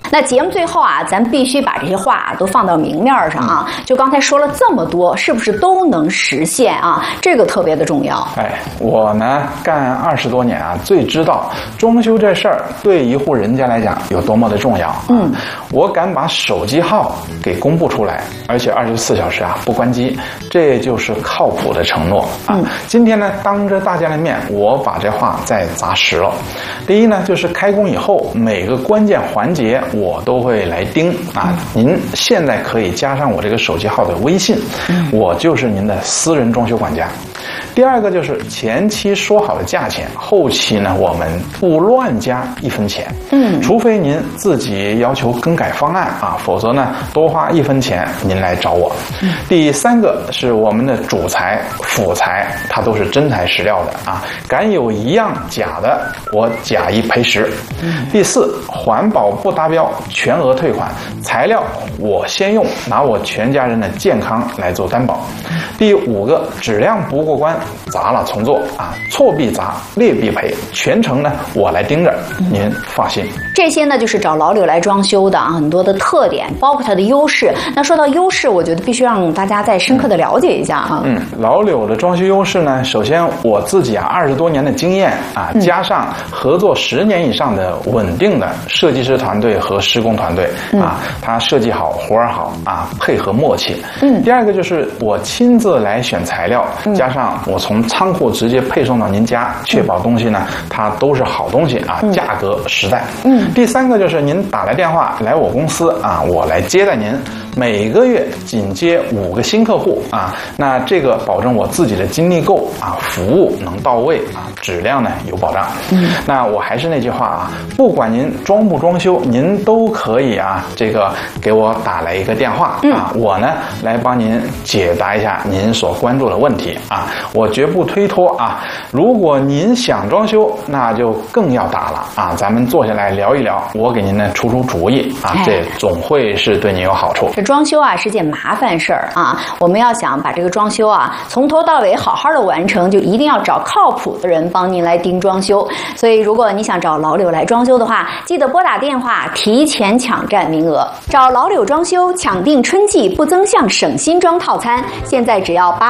那节目最后啊，咱必须把这些话都放到明面上啊。就刚才说了这么多，是不是都能实现啊？这个特别的重要。 我呢干20多年啊，最知道装修这事儿对一户人家来讲有多么的重要。我敢把手机号给公布出来，而且24小时啊不关机，这就是靠谱的承诺啊。今天呢，当着大家的面，我把这话再砸实了。第一呢，就是开工以后每个关键环节我都会来盯啊。您现在可以加上我这个手机号的微信，我就是您的私人装修管家。第二个就是前期说好的价钱，后期呢我们不乱加1分钱，除非您自己要求更改方案啊，否则呢多花1分钱您来找我。第三个是我们的主材辅材，它都是真材实料的啊，敢有一样假的，我假一赔10。第四，环保不达标全额退款，材料我先用，拿我全家人的健康来做担保。第5个，质量不过关，砸了重做啊，错必砸，劣必赔，全程呢我来盯着，您放心。 这些呢就是找老柳来装修的啊，很多的特点，包括它的优势。那说到优势，我觉得必须让大家再深刻的了解一下啊。 老柳的装修优势呢，首先我自己啊20多年的经验啊，加上合作10年以上的稳定的设计师团队和施工团队啊，他设计好，活儿好啊，配合默契。第二个就是我亲自来选材料，加上我从仓库直接配送到您家，确保东西呢它都是好东西啊，价格实在。第三个就是您打来电话来我公司啊，我来接待您，每个月仅接5个新客户啊，那这个保证我自己的精力够啊，服务能到位啊，质量呢有保障。那我还是那句话啊，不管您装不装修，您都可以啊，这个给我打来一个电话啊，我呢来帮您解答一下您所关注的问题啊，我绝不推脱啊。如果您想装修，那就更要打了啊，咱们坐下来聊一聊，我给您呢出主意啊，这总会是对您有好处。 这装修啊是件麻烦事儿啊，我们要想把这个装修啊从头到尾好好的完成，就一定要找靠谱的人帮您来盯装修。所以如果你想找老柳来装修的话，记得拨打电话提前抢占名额。找老柳装修抢订春季不增项省新装套餐，现在只要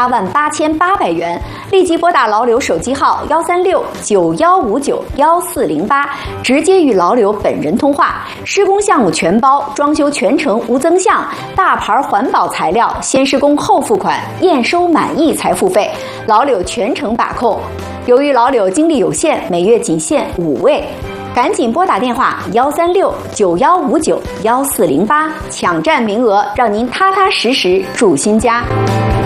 88800元，立即拨打老柳手机号13691591408，直接与老柳本人通话。施工项目全包，装修全程无增项，大牌环保材料，先施工后付款，验收满意才付费，老柳全程把控。由于老柳精力有限，每月仅限5位，赶紧拨打电话13691591408，抢占名额，让您踏踏实实住新家。